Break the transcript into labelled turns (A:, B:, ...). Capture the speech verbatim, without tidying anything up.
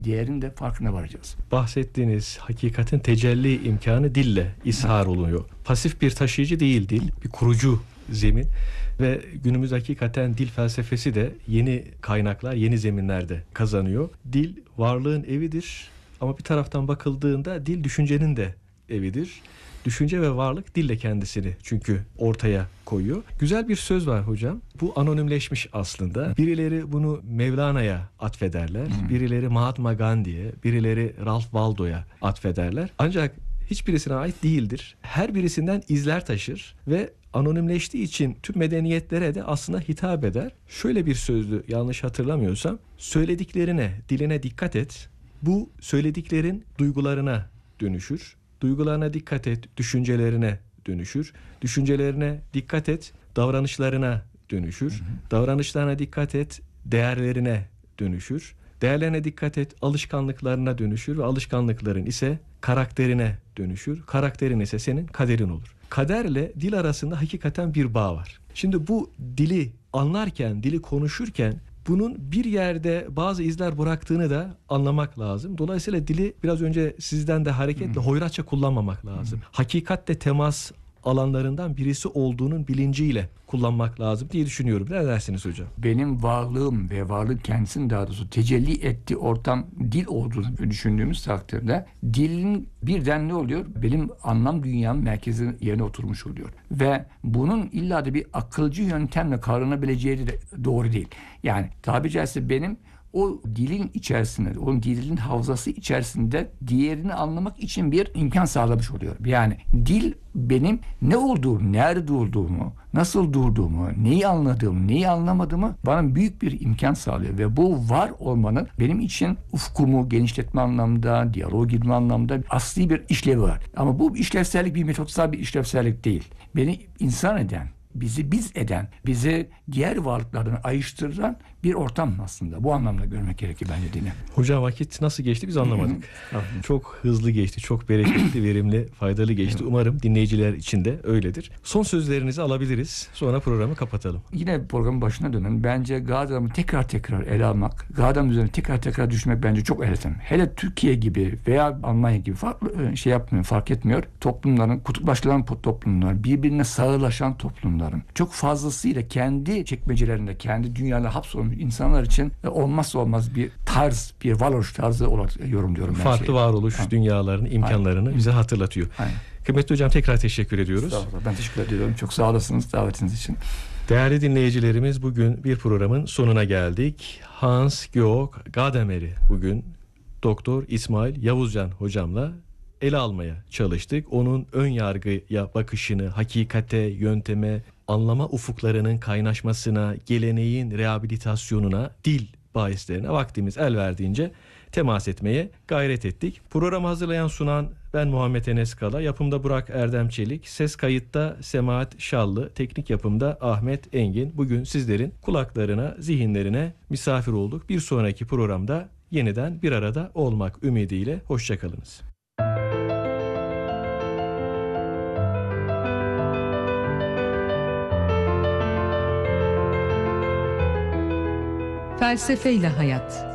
A: değerin de farkına varacağız.
B: Bahsettiğiniz hakikatin tecelli imkanı dille ishar oluyor. Pasif bir taşıyıcı değil dil, bir kurucu zemin ve günümüz hakikaten dil felsefesi de yeni kaynaklar, yeni zeminlerde kazanıyor. Dil varlığın evidir ama bir taraftan bakıldığında dil düşüncenin de evidir. Düşünce ve varlık dille kendisini çünkü ortaya koyuyor. Güzel bir söz var hocam. Bu anonimleşmiş aslında. Birileri bunu Mevlana'ya atfederler. Hmm. Birileri Mahatma Gandhi'ye, birileri Ralph Waldo'ya atfederler. Ancak hiçbirisine ait değildir. Her birisinden izler taşır ve anonimleştiği için tüm medeniyetlere de aslında hitap eder. Şöyle bir sözdü yanlış hatırlamıyorsam. Söylediklerine, diline dikkat et. Bu söylediklerin duygularına dönüşür. Duygularına dikkat et, düşüncelerine dönüşür. Düşüncelerine dikkat et, davranışlarına dönüşür. Hı hı. Davranışlarına dikkat et, değerlerine dönüşür. Değerlerine dikkat et, alışkanlıklarına dönüşür ve alışkanlıkların ise karakterine dönüşür. Karakterin ise senin kaderin olur. Kaderle dil arasında hakikaten bir bağ var. Şimdi bu dili anlarken, dili konuşurken bunun bir yerde bazı izler bıraktığını da anlamak lazım. Dolayısıyla dili biraz önce sizden de hareketle hmm. hoyratça kullanmamak lazım. Hmm. Hakikatle temas alanlarından birisi olduğunun bilinciyle kullanmak lazım diye düşünüyorum. Ne dersiniz hocam?
A: Benim varlığım ve varlık kendisinin daha doğrusu tecelli ettiği ortam dil olduğunu düşündüğümüz takdirde dilin birden ne oluyor? Benim anlam dünyam merkezinin yerine oturmuş oluyor. Ve bunun illa da bir akılcı yöntemle kavranabileceği de doğru değil. Yani tabiri caizse benim o dilin içerisinde, o dilin havzası içerisinde diğerini anlamak için bir imkan sağlamış oluyor. Yani dil benim ne olduğumu, nerede olduğumu, nasıl durduğumu, neyi anladığımı, neyi anlamadığımı bana büyük bir imkan sağlıyor. Ve bu var olmanın benim için ufkumu genişletme anlamda, diyalog girme anlamda asli bir işlevi var. Ama bu işlevsellik bir metotsal bir işlevsellik değil. Beni insan eden, bizi biz eden, bizi diğer varlıklardan ayrıştıran bir ortam aslında. Bu anlamda görmek gerekir bence dini.
B: Hocam vakit nasıl geçti biz anlamadık. Çok hızlı geçti, çok bereketli, verimli, faydalı geçti. Umarım dinleyiciler için de öyledir. Son sözlerinizi alabiliriz. Sonra programı kapatalım.
A: Yine programın başına dönelim. Bence Gadamer'i tekrar tekrar ele almak, Gadamer üzerine tekrar tekrar düşünmek bence çok elzem. Hele Türkiye gibi veya Almanya gibi farklı şey yapmıyor, fark etmiyor. Toplumların, kutuplaştıran toplumlar, birbirine sağırlaşan toplumların çok fazlasıyla kendi çekmecelerinde, kendi dünyalarına hapsolmuş insanlar için olmazsa olmaz bir tarz, bir varoluş tarzı olarak yorumluyorum ben.
B: Farklı
A: şeyi.
B: varoluş
A: Aynen.
B: dünyalarını, imkanlarını Aynen. bize hatırlatıyor.
A: Aynen.
B: Kıymetli hocam tekrar teşekkür ediyoruz.
A: Sağ olun. Ben teşekkür ediyorum. Çok sağ olasınız davetiniz için.
B: Değerli dinleyicilerimiz, bugün bir programın sonuna geldik. Hans-Georg Gadamer'i bugün Doktor İsmail Yavuzcan hocamla ele almaya çalıştık. Onun ön yargıya bakışını, hakikate, yönteme, anlama ufuklarının kaynaşmasına, geleneğin rehabilitasyonuna, dil bahislerine vaktimiz el verdiğince temas etmeye gayret ettik. Programı hazırlayan sunan ben Muhammed Enes Kala, yapımda Burak Erdem Çelik, ses kayıtta Semahat Şallı, teknik yapımda Ahmet Engin. Bugün sizlerin kulaklarına, zihinlerine misafir olduk. Bir sonraki programda yeniden bir arada olmak ümidiyle hoşçakalınız.
C: Felsefeyle Hayat.